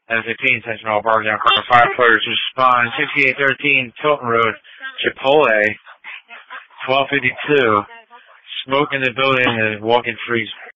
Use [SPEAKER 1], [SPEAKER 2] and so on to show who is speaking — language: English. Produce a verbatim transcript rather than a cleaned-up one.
[SPEAKER 1] ten fifteen, Central Bar down corner. Firefighters respond. sixty-eight thirteen, Tilton Road, Chipotle. twelve fifty-two. Smoke in the building and walking freeze.